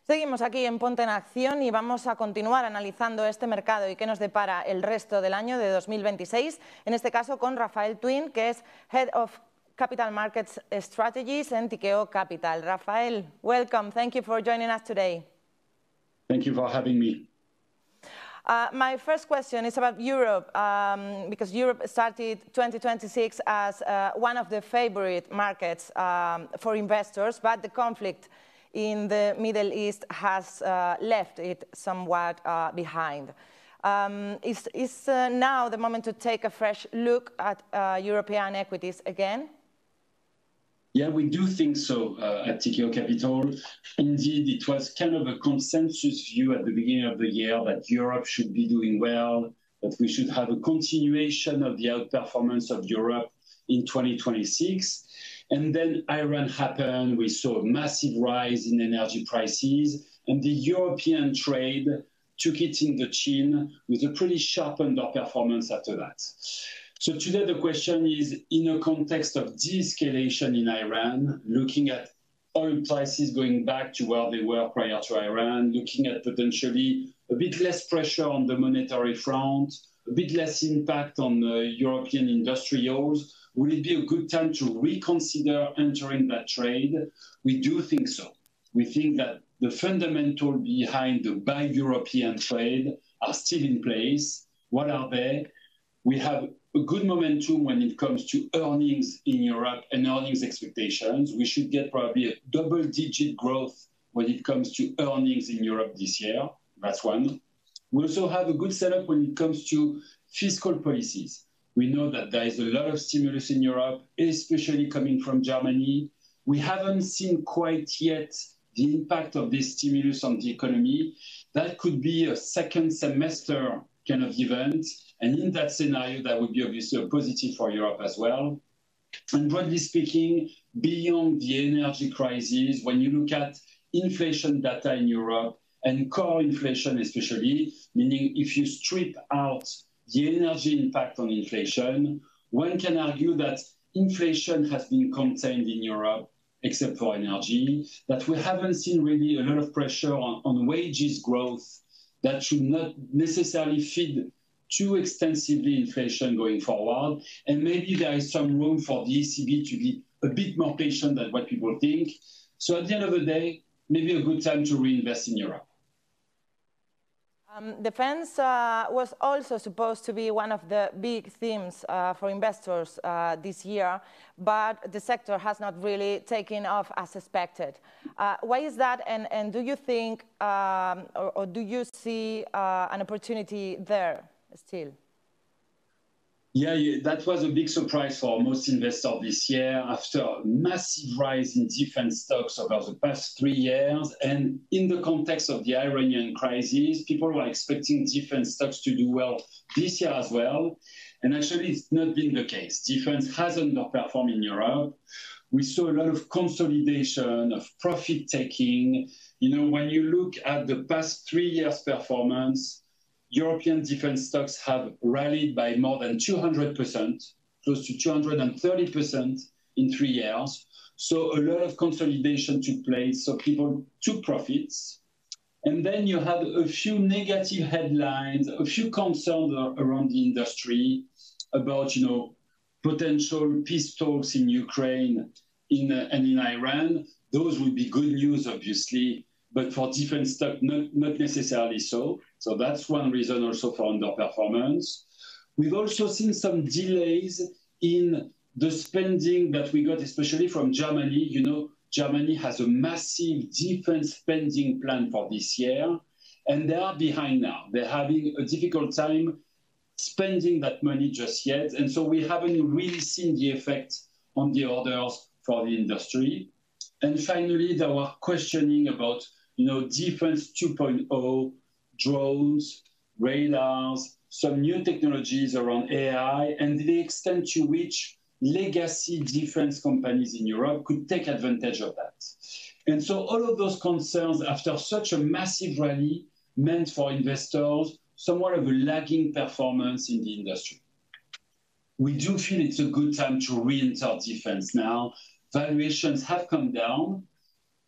Seguimos aquí en Ponte en Acción y vamos a continuar analizando este mercado y qué nos depara el resto del año de 2026, en este caso con Rafael Twin, que es Head of Capital Markets Strategies en Tikehau Capital. Rafael, welcome. Thank you for joining us today. Thank you for having me. My first question is about Europe, because Europe started 2026 as one of the favorite markets for investors, but the conflict in the Middle East has left it somewhat behind. Is now the moment to take a fresh look at European equities again? Yeah, we do think so at Tikehau Capital. Indeed, it was kind of a consensus view at the beginning of the year that Europe should be doing well, that we should have a continuation of the outperformance of Europe in 2026. And then Iran happened, we saw a massive rise in energy prices, and the European trade took it in the chin with a pretty sharp underperformance after that. So today the question is, in a context of de-escalation in Iran, looking at oil prices going back to where they were prior to Iran, looking at potentially a bit less pressure on the monetary front, a bit less impact on European industrials, will it be a good time to reconsider entering that trade? We do think so. We think that the fundamental behind the buy European trade are still in place. What are they? We have a good momentum when it comes to earnings in Europe and earnings expectations. We should get probably a double-digit growth when it comes to earnings in Europe this year. That's one. We also have a good setup when it comes to fiscal policies. We know that there is a lot of stimulus in Europe, especially coming from Germany. We haven't seen quite yet the impact of this stimulus on the economy. That could be a second semester kind of event. And in that scenario, that would be obviously a positive for Europe as well. And broadly speaking, beyond the energy crisis, when you look at inflation data in Europe and core inflation especially, meaning if you strip out the energy impact on inflation, one can argue that inflation has been contained in Europe, except for energy, that we haven't seen really a lot of pressure on wages growth that should not necessarily feed too extensively inflation going forward. And maybe there is some room for the ECB to be a bit more patient than what people think. So at the end of the day, maybe a good time to reinvest in Europe. Defense was also supposed to be one of the big themes for investors this year, but the sector has not really taken off as expected. Why is that, and do you think, or do you see an opportunity there still? Yeah, that was a big surprise for most investors this year after a massive rise in defense stocks over the past 3 years. And in the context of the Iranian crisis, people were expecting defense stocks to do well this year as well. And actually, it's not been the case. Defense has underperformed in Europe. We saw a lot of consolidation, of profit taking. You know, when you look at the past 3 years' performance, European defense stocks have rallied by more than 200%, close to 230% in 3 years. So a lot of consolidation took place, so people took profits. And then you had a few negative headlines, a few concerns around the industry about, you know, potential peace talks in Ukraine and in Iran. Those would be good news, obviously, but for defense stock, not necessarily so. So that's one reason also for underperformance. We've also seen some delays in the spending that we got, especially from Germany. You know, Germany has a massive defense spending plan for this year, and they are behind now. They're having a difficult time spending that money just yet. And so we haven't really seen the effect on the orders for the industry. And finally, there were questioning about, you know, defense 2.0, drones, radars, some new technologies around AI, and the extent to which legacy defense companies in Europe could take advantage of that. And so all of those concerns after such a massive rally meant for investors somewhat of a lagging performance in the industry. We do feel it's a good time to re-enter defense now. Valuations have come down.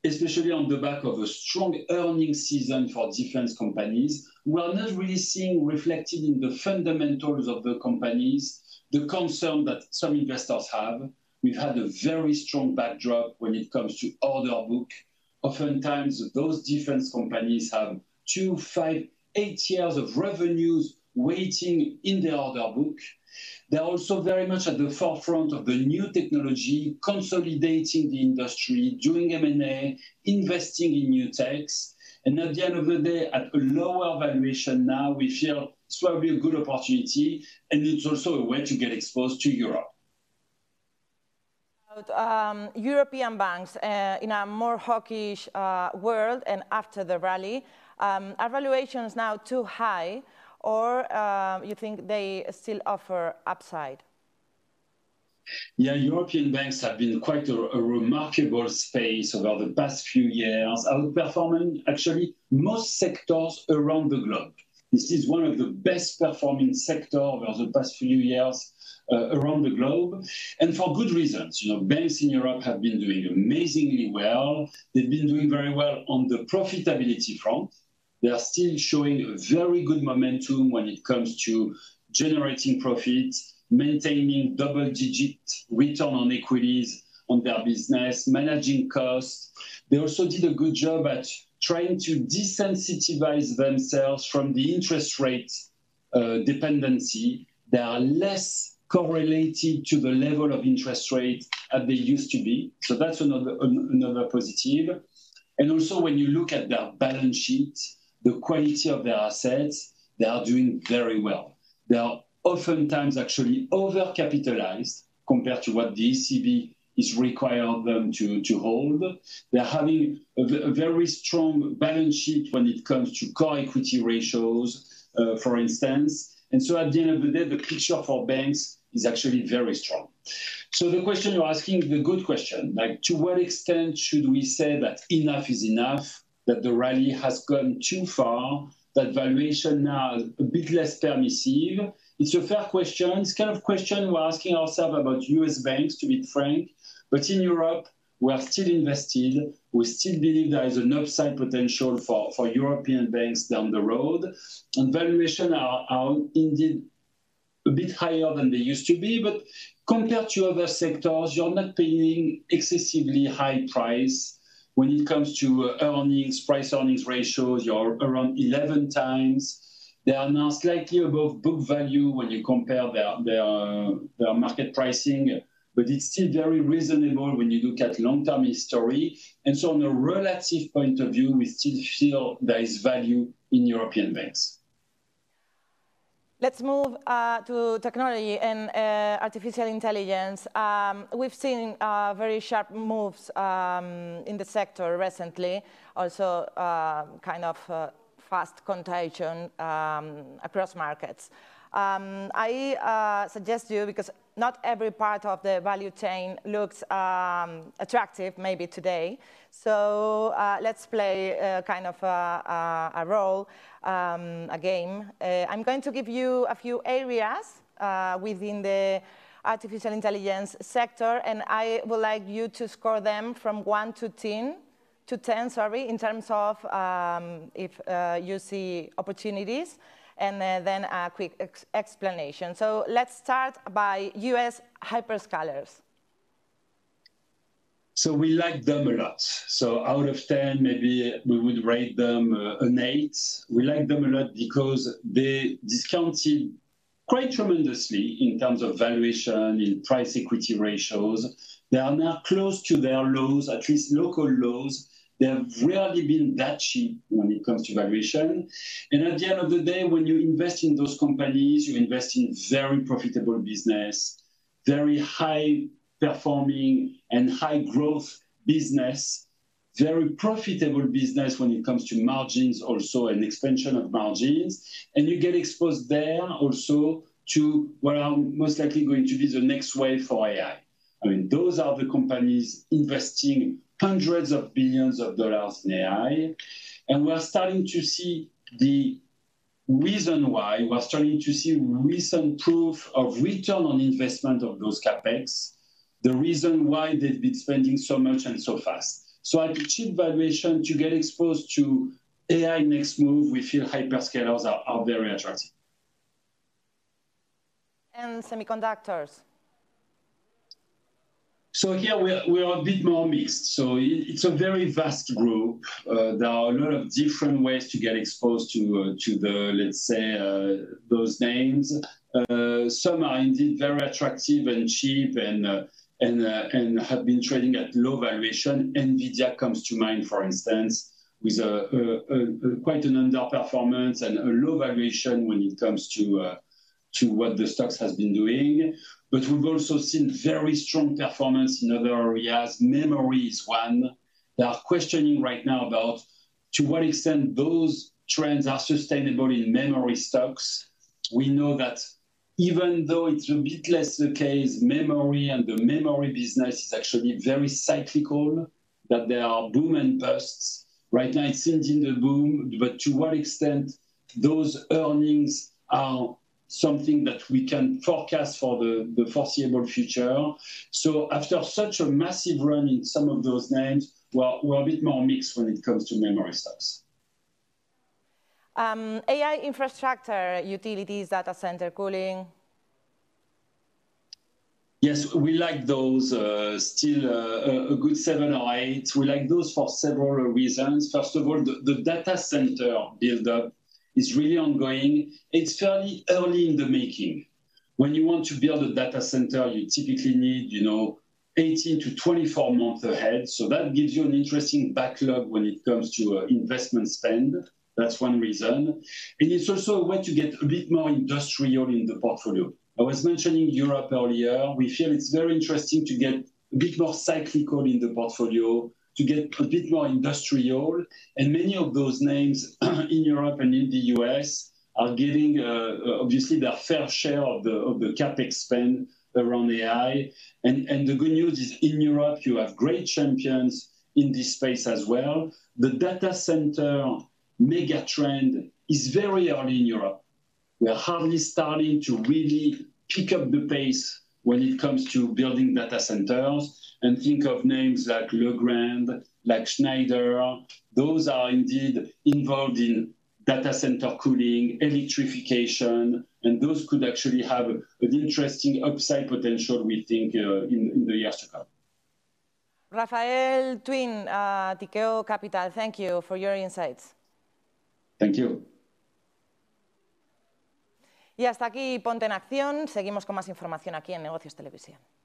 especially on the back of a strong earnings season for defense companies, we are not really seeing reflected in the fundamentals of the companies the concern that some investors have. We've had a very strong backdrop when it comes to order book. Oftentimes, those defense companies have 2, 5, 8 years of revenues waiting in their order book. They're also very much at the forefront of the new technology, consolidating the industry, doing M&A, investing in new techs. And at the end of the day, at a lower valuation now, we feel it's probably a good opportunity, and it's also a way to get exposed to Europe. European banks in a more hawkish world and after the rally, are valuations now too high, or you think they still offer upside? Yeah, European banks have been quite a remarkable space over the past few years, outperforming actually most sectors around the globe. This is one of the best performing sectors over the past few years around the globe, and for good reasons. You know, banks in Europe have been doing amazingly well. They've been doing very well on the profitability front. They are still showing a very good momentum when it comes to generating profits, maintaining double-digit return on equities on their business, managing costs. They also did a good job at trying to desensitize themselves from the interest rate dependency. They are less correlated to the level of interest rate as they used to be. So that's another positive. And also when you look at their balance sheet, the quality of their assets, they are doing very well. They are oftentimes actually overcapitalized compared to what the ECB is required them to hold. They're having a very strong balance sheet when it comes to core equity ratios, for instance. And so at the end of the day, the picture for banks is actually very strong. So the question you're asking is a good question. Like, to what extent should we say that enough is enough, that the rally has gone too far, that valuation now is a bit less permissive? It's a fair question. It's kind of question we're asking ourselves about US banks, to be frank. But in Europe, we are still invested. We still believe there is an upside potential for European banks down the road. And valuations are indeed a bit higher than they used to be. But compared to other sectors, you're not paying excessively high price. When it comes to earnings, price-earnings ratios, you're around 11 times. They are now slightly above book value when you compare their market pricing, but it's still very reasonable when you look at long-term history. And so on a relative point of view, we still feel there is value in European banks. Let's move to technology and artificial intelligence. We've seen very sharp moves in the sector recently, also kind of fast contagion across markets. I suggest you, because not every part of the value chain looks attractive maybe today, so let's play kind of a role, a game. I'm going to give you a few areas within the artificial intelligence sector, and I would like you to score them from 1 to 10, in terms of if you see opportunities, and then a quick explanation. So let's start by US hyperscalers. So we like them a lot. So out of 10, maybe we would rate them an 8. We like them a lot because they discounted quite tremendously in terms of valuation, in price equity ratios. They are now close to their lows, at least local lows. They have rarely been that cheap when it comes to valuation. And at the end of the day, when you invest in those companies, you invest in very profitable business, very high performing and high growth business, very profitable business when it comes to margins, also an expansion of margins. And you get exposed there also to what are most likely going to be the next wave for AI. I mean, those are the companies investing hundreds of billions of dollars in AI. And we're starting to see the reason why. We're starting to see recent proof of return on investment of those CapEx, the reason why they've been spending so much and so fast. So at a cheap valuation, to get exposed to AI next move, we feel hyperscalers are very attractive. And semiconductors? So here we're a bit more mixed. So it's a very vast group. There are a lot of different ways to get exposed to the, let's say, those names. Some are indeed very attractive and cheap and have been trading at low valuation. NVIDIA comes to mind, for instance, with quite an underperformance and a low valuation when it comes to what the stocks has been doing. But we've also seen very strong performance in other areas. Memory is one. They are questioning right now about to what extent those trends are sustainable in memory stocks. We know that even though it's a bit less the case, memory and the memory business is actually very cyclical, that there are boom and busts. Right now it's indeed a boom, but to what extent those earnings are something that we can forecast for the foreseeable future. So after such a massive run in some of those names, we're a bit more mixed when it comes to memory stocks. AI infrastructure, utilities, data center cooling. Yes, we like those, still a good 7 or 8. We like those for several reasons. First of all, the data center build-up is really ongoing. It's fairly early in the making. When you want to build a data center, you typically need, 18 to 24 months ahead. So that gives you an interesting backlog when it comes to investment spend. That's one reason. And it's also a way to get a bit more industrial in the portfolio. I was mentioning Europe earlier. We feel it's very interesting to get a bit more cyclical in the portfolio, to get a bit more industrial. And many of those names in Europe and in the US are getting, obviously, their fair share of the CapEx spend around AI. And the good news is in Europe, you have great champions in this space as well. The data center mega trend is very early in Europe. We are hardly starting to really pick up the pace when it comes to building data centers. And think of names like Legrand, like Schneider. Those are indeed involved in data center cooling, electrification, and those could actually have an interesting upside potential, we think, in the years to come. Rafael Twin, Tikehau Capital, thank you for your insights. Thank you. Y hasta aquí Ponte en Acción. Seguimos con más información aquí en Negocios Televisión.